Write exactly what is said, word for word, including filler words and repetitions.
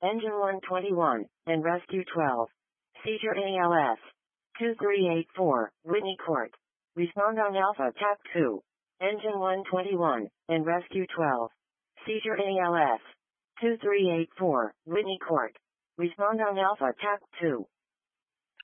Engine one twenty-one, and Rescue twelve. Seizure A L S. two three eight four, Whitney Court. Respond on Alpha T A C two. Engine one twenty-one, and Rescue twelve. Seizure A L S. two three eight four, Whitney Court. Respond on Alpha T A C two.